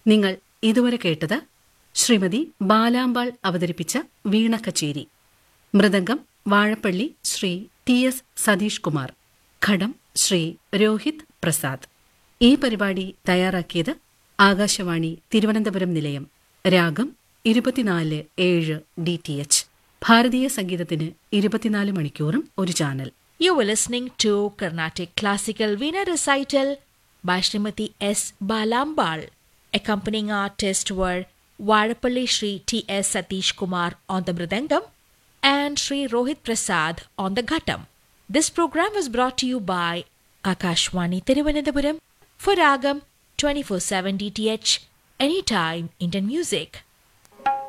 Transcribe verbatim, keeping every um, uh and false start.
നിങ്ങൾ ഇതുവരെ കേട്ടത് ശ്രീമതി ബാലാമ്പാൾ അവതരിപ്പിച്ച വീണ കച്ചേരി. Mridangam Vazhappally Shri T S Satheesh Kumar. ഘടം ശ്രീ രോഹിത് പ്രസാദ്. ഈ പരിപാടി തയ്യാറാക്കിയത് ആകാശവാണി തിരുവനന്തപുരം നിലയം. രാഗം ഇരുപത്തിനാല് ഏഴ് ഡി ടി എച്ച്. ഭാരതീയ സംഗീതത്തിന് ഇരുപത്തിനാല് മണിക്കൂറും ഒരു channel. You were listening to Carnatic Classical Veena Recital by Srimati S. Balambal. Accompanying artists were Vadapalli Shri T S Satish Kumar on the Mridangam and Shri Rohit Prasad on the Ghatam. This program was brought to you by Akashwani Thiruvananthapuram for Ragam twenty-four seven D T H, anytime Indian music.